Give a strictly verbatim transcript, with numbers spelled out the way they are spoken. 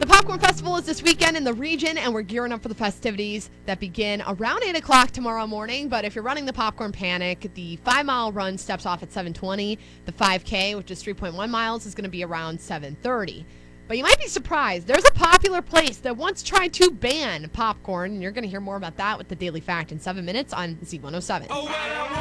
The Popcorn Festival is this weekend in the region, and we're gearing up for the festivities that begin around eight o'clock tomorrow morning. But if you're running the Popcorn Panic, the five-mile run steps off at seven twenty. The five K, which is three point one miles, is going to be around seven thirty. But you might be surprised. There's a popular place that once tried to ban popcorn, and you're going to hear more about that with the Daily Fact in seven minutes on Z one oh seven. Oh, well,